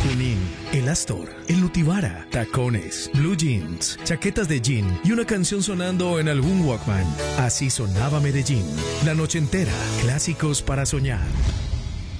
Junín, el Astor, el Nutibara, tacones, blue jeans, chaquetas de jean y una canción sonando en algún Walkman. Así sonaba Medellín. La noche entera, clásicos para soñar.